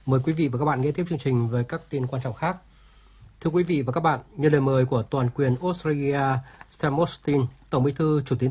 Mời quý vị và các bạn nghe tiếp chương trình với các tin quan trọng khác. Thưa quý vị và các bạn, như lời mời của toàn quyền Australia Stan Mostyn, Tổng Bí thư Chủ tịch